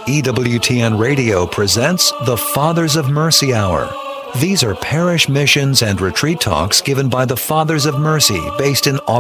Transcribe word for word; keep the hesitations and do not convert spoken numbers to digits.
E W T N Radio presents the Fathers of Mercy Hour. These are parish missions and retreat talks given by the Fathers of Mercy based in